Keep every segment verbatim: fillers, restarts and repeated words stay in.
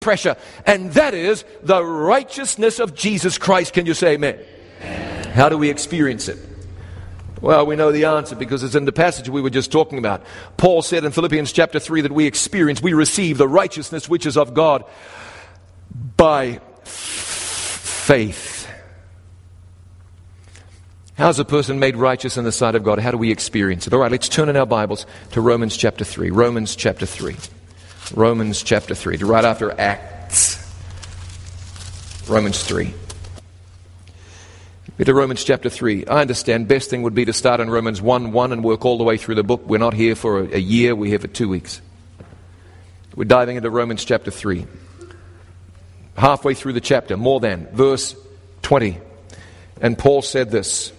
pressure, and that is the righteousness of Jesus Christ. Can you say amen? Amen. How do we experience it? Well, we know the answer because it's in the passage we were just talking about. Paul said in Philippians chapter three that we experience, we receive the righteousness which is of God by f- faith. How's a person made righteous in the sight of God? How do we experience it? All right, let's turn in our Bibles to Romans chapter three. Romans chapter three. Romans chapter three. Right after Acts. Romans three. Get to Romans chapter three. I understand best thing would be to start in Romans one one and work all the way through the book. We're not here for a, a year, we're here for two weeks. We're diving into Romans chapter three. Halfway through the chapter, more than, verse twenty. And Paul said this.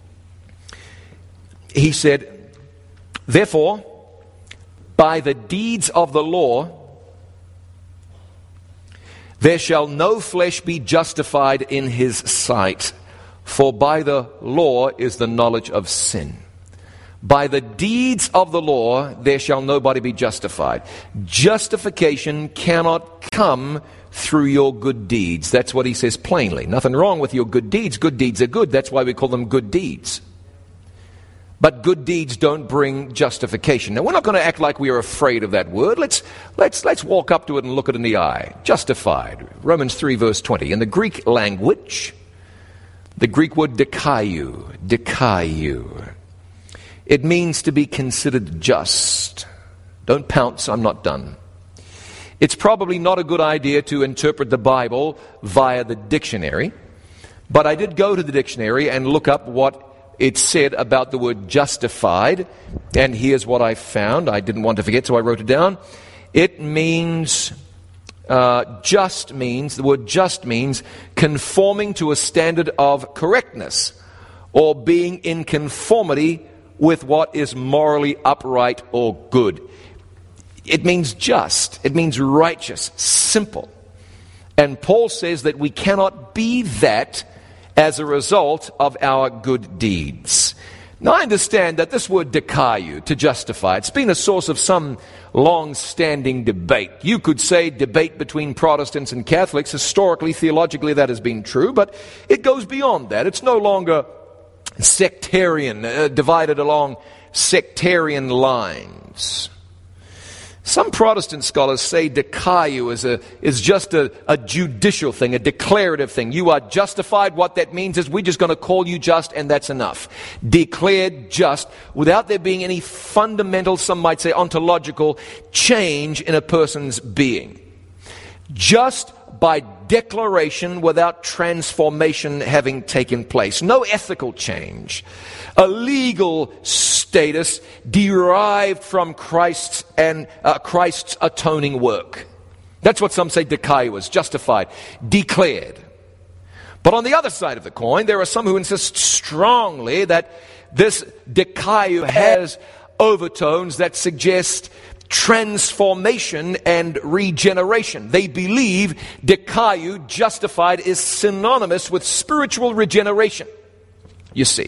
He said, therefore, by the deeds of the law, there shall no flesh be justified in his sight. For by the law is the knowledge of sin. By the deeds of the law, there shall nobody be justified. Justification cannot come through your good deeds. That's what he says plainly. Nothing wrong with your good deeds. Good deeds are good. That's why we call them good deeds. But good deeds don't bring justification. Now, we're not going to act like we are afraid of that word. Let's, let's, let's walk up to it and look it in the eye. Justified. Romans three, verse twenty. In the Greek language, the Greek word dikaiou, dikaiou. It means to be considered just. Don't pounce, I'm not done. It's probably not a good idea to interpret the Bible via the dictionary, but I did go to the dictionary and look up what it said about the word justified, and here's what I found. I didn't want to forget, so I wrote it down. It means... Uh, just means, the word just means conforming to a standard of correctness or being in conformity with what is morally upright or good. It means just. It means righteous, simple. And Paul says that we cannot be that as a result of our good deeds. Now, I understand that this word dikaiou, to justify, it's been a source of some long-standing debate. You could say debate between Protestants and Catholics. Historically, theologically, that has been true, but it goes beyond that. It's no longer sectarian, uh, divided along sectarian lines. Some Protestant scholars say dikaiou is, a, is just a, a judicial thing, a declarative thing. You are justified. What that means is we're just going to call you just, and that's enough. Declared just without there being any fundamental, some might say ontological, change in a person's being. Just by declaration without transformation having taken place. No ethical change. A legal status derived from Christ's and uh, Christ's atoning work. That's what some say dikaiou is, justified, declared. But on the other side of the coin, there are some who insist strongly that this dikaiou has overtones that suggest transformation and regeneration. They believe dikaiou, justified, is synonymous with spiritual regeneration. You see.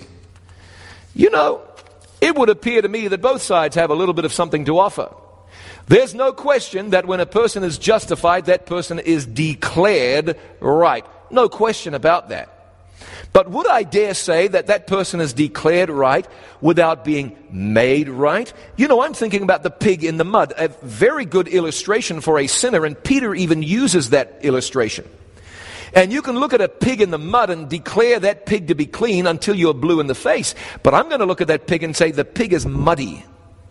You know, it would appear to me that both sides have a little bit of something to offer. There's no question that when a person is justified, that person is declared right. No question about that. But would I dare say that that person is declared right without being made right? You know, I'm thinking about the pig in the mud, a very good illustration for a sinner, and Peter even uses that illustration. And you can look at a pig in the mud and declare that pig to be clean until you're blue in the face. But I'm going to look at that pig and say the pig is muddy.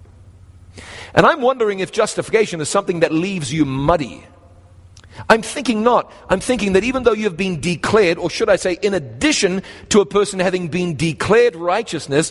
And I'm wondering if justification is something that leaves you muddy. I'm thinking not. I'm thinking that even though you've been declared, or should I say in addition to a person having been declared righteousness,